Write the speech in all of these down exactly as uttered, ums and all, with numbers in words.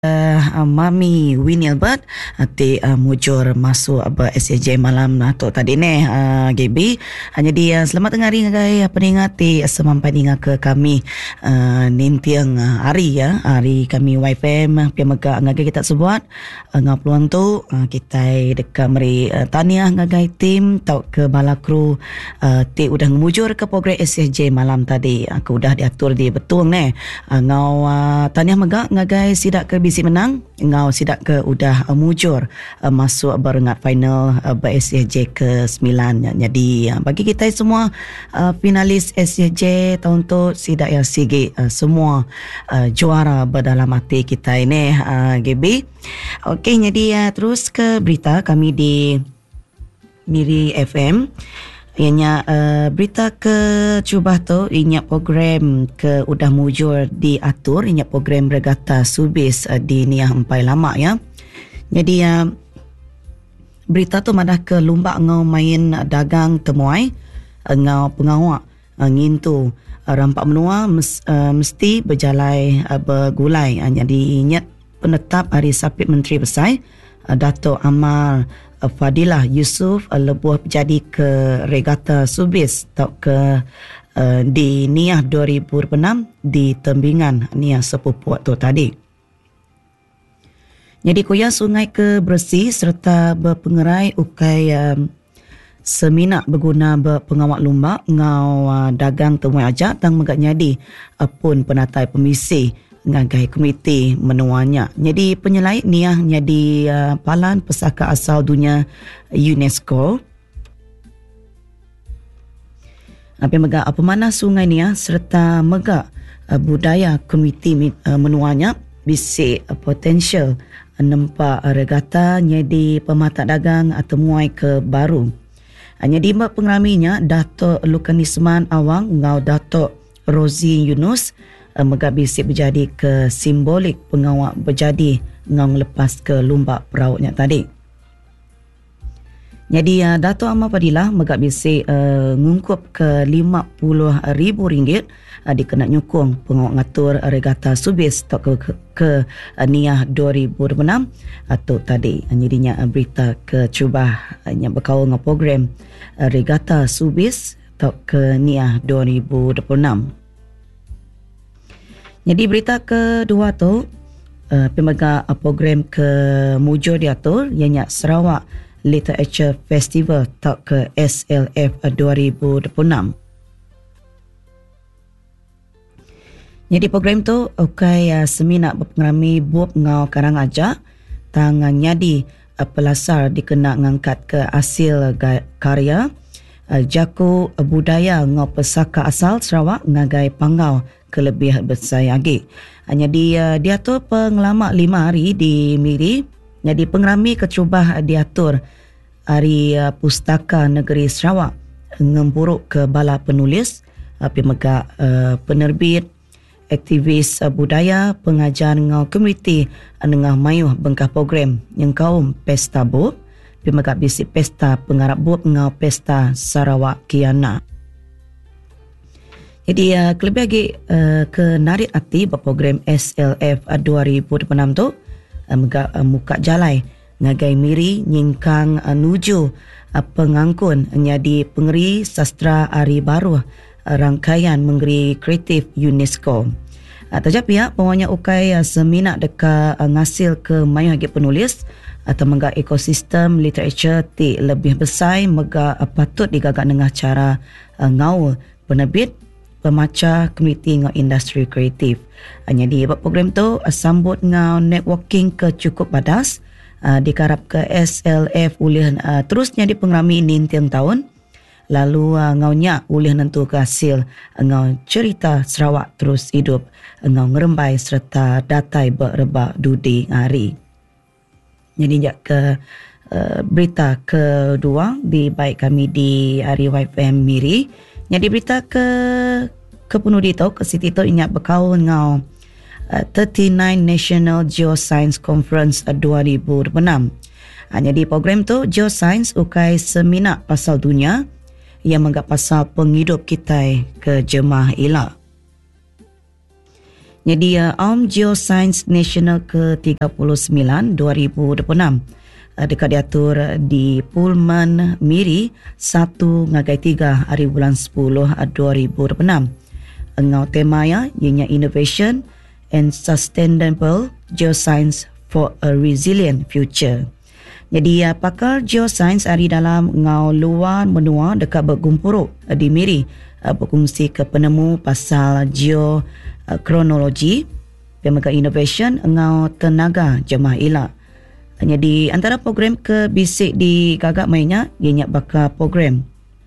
Uh, Mami Winnie Albert ati uh, mujur masuk apa S A J malam uh, tu tadi ni uh, Gaby hanya dia uh, selamat tengah hari ngagai apa ngati semampai dinga ke kami uh, nintiang uh, hari ya hari kami Y P M pia mega ngagai kita sebuat uh, ngapluang tu uh, kita dekat meri uh, tahniah ngagai tim tau ke bala kru uh, ti udah mujur ke program S A J malam tadi aku uh, udah diatur dia betul ni uh, ngau uh, tahniah mega ngagai sidak ke si menang ngau sidak ke udah uh, mujur uh, masuk berengat final uh, S A J ke sembilan. Jadi uh, bagi kita semua uh, finalis S A J tahun tu sidak ya sigi uh, semua uh, juara berdalam hati kita ini uh, G B. Okey, jadi uh, terus ke berita kami di Miri F M. Ianya uh, berita ke cubah tu inya program ke udah mujur diatur inya program regata subis uh, di niah empai lama ya. Jadi uh, berita tu madah ke lumba ngau main uh, dagang temuai uh, ngau pengawak uh, ngintu uh, rampak menua mes, uh, mesti berjalai uh, bergulai uh, jadi inya penetap hari Sabtu Menteri Besar uh, Dato' Amar Fadilah Yusof uh, lebuh jadi ke regata subis atau ke uh, di Niah dua ribu enam di Tembingan Niah sepupu tu tadi. Jadi kuya sungai ke bersih serta berpengerai ukai um, semina berguna berpengawak lumba ngau uh, dagang temui ajak tang megak nyadi uh, pun penatai pemisi ngagai komiti menuanya. Jadi penyelait niah jadi uh, palan pesaka asal dunia UNESCO. Apa mega apa mana sungai niah serta mega uh, budaya komiti uh, menuanya bisik uh, potensial uh, nempak uh, regata jadi pemata dagang atau muai ke baru. Hanya di pengraminya Dato' Lukanisman Awang ngau Dato' Rozi Yunus Uh, megak bisik berjadi ke simbolik pengawak berjadi ngau lepas ke lumba perautnya tadi. Jadi uh, Dato' Amar Fadilah megak bisik uh, ngungkup ke lima puluh ribu ringgit uh, dikena nyukung pengawak ngatur uh, regata subis ke, ke, ke uh, Niah dua ribu enam atau uh, tadi uh, jadinya uh, berita ke cubah uh, yang berkawal dengan program uh, regata subis atau ke Niah dua ribu enam. Jadi berita kedua tu uh, pemega uh, program ke mujur diatur ianya Sarawak Literature Festival atau ke S L F uh, dua ribu enam. Jadi program tu ukai uh, seminar berpengrami buat ngau karang aja tangan nyadi uh, pelasar dikena ngangkat ke hasil uh, karya uh, jaku uh, budaya ngau pesaka asal Sarawak ngagai pangau kelebih besar lagi. Hanya dia diatur pengelamak lima hari di Miri. Jadi pengrami kecubah diatur hari uh, Pustaka Negeri Sarawak ngempuruk ke bala penulis, uh, pemegak uh, penerbit, aktivis uh, budaya, pengajar ngau komuniti uh, ngah mayuh bengkah program yang kaum pesta bub, pemegak bisik pesta pengarap bub ngau pesta Sarawak Kiana. Jadi uh, kelebih lagi uh, ke narik hati berprogram S L F uh, dua ribu enam tu uh, muka, uh, muka jalai ngagai Miri nyingkang uh, nuju uh, pengangkun jadi pengeri sastra hari baru uh, rangkaian mengeri kreatif UNESCO. Uh, Tajap pihak pemanya ukai uh, seminak dekat uh, ngasil ke mayuh lagi penulis atau mega ekosistem literature ti lebih besar mega uh, patut digagak dengan cara uh, ngau penerbit pemaca komuniti ngau industri kreatif. Hanya di program tu uh, sambut ngau networking ke cukup badas uh, dikarap ke S L F ulih uh, terusnya di pengrami ini tiang tahun lalu uh, ngau nyak ulih nentu ke hasil uh, ngau cerita Sarawak terus hidup uh, ngau ngerembai serta datai bereba dudi hari. Jadi jak ke uh, berita kedua di baik kami di hari Y F M Miri. Jadi berita ke ke penuh dito ke Siti tu ingat berkau ngau uh, tiga puluh sembilan National Geoscience Conference uh, dua ribu enam. Hanya di program tu Geoscience ukai seminar pasal dunia yang menggap pasal penghidup kita ke jemaah ilah. Jadi uh, Aum Geoscience National ke tiga puluh sembilan dua ribu dua puluh enam uh, dekat diatur di Pullman Miri satu ngagai tiga hari bulan sepuluh dua ribu dua puluh enam. Ngau tema ya ianya Innovation and Sustainable Geoscience for a Resilient Future. Jadi uh, pakar geoscience hari dalam ngau luar menua dekat bergumpuruk uh, di Miri uh, berkongsi ke penemu pasal geo uh, kronologi pemaga innovation ngau tenaga jemaah ilak. Uh, jadi antara program ke bisik di gagak mainnya ianya bakal program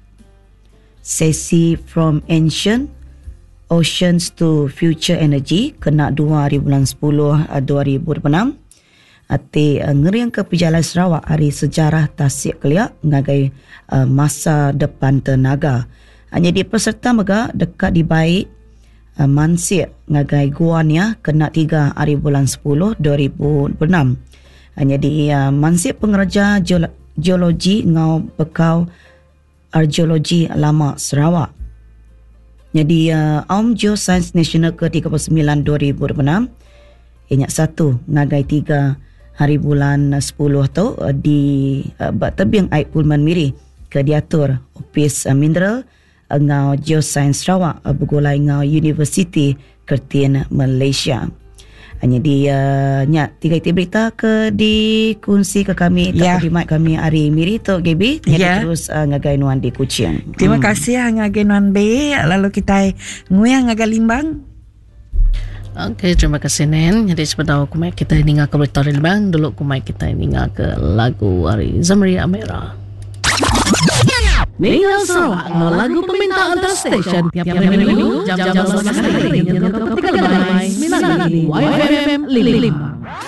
sesi from ancient oceans to future energy kena dua hari bulan sepuluh uh, dua ribu dua puluh enam. Ati uh, ngeriang ke Pejalan Sarawak hari sejarah Tasik Keliak ngagai uh, masa depan tenaga. Hanya di peserta mega dekat di baik uh, Mansik ngagai Guan ya kena tiga hari bulan sepuluh dua ribu dua puluh enam. Hanya di uh, Mansik pengerja geolo- geologi ngau bekau arkeologi lama Sarawak. Jadi uh, Aum Geoscience National ke tiga puluh sembilan dua ribu dua puluh enam inyak satu ngagai tiga hari bulan sepuluh tu uh, di uh, tebing air Pullman Miri ke diatur Opis uh, Mineral uh, ngau Geoscience Sarawak uh, bergulai ngau University Kertin Malaysia. Hanya di uh, nyak tiga itu berita ke dikongsi ke kami yeah. tak khidmat kami hari Miri tu Gaby yeah. terus uh, ngagai nuan di Kuching. Terima hmm. kasih ngagai nuan B lalu kita nguyang ngagai Limbang. Okey, terima kasih Nen. Jadi sebentar kumai kita dengar ke berita Limbang. Dulu kumai kita dengar ke lagu hari Zamri Amira. Ningal Sarawak, lagu permintaan antar stesen tiap-tiap minggu jam-jam sebelas hari dengan tiga lemai sembilan Y F M lima.